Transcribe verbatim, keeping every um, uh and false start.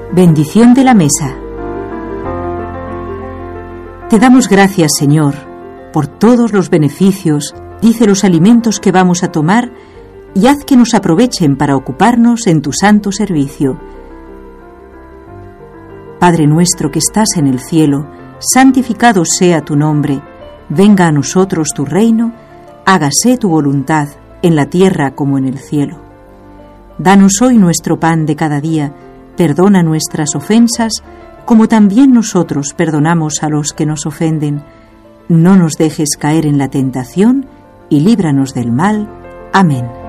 Bendición de la mesa. Te damos gracias, Señor, por todos los beneficios, dice los alimentos que vamos a tomar, y haz que nos aprovechen para ocuparnos en tu santo servicio. Padre nuestro que estás en el cielo, santificado sea tu nombre, venga a nosotros tu reino, hágase tu voluntad, en la tierra como en el cielo. Danos hoy nuestro pan de cada día, perdona nuestras ofensas, como también nosotros perdonamos a los que nos ofenden. No nos dejes caer en la tentación, y líbranos del mal. Amén.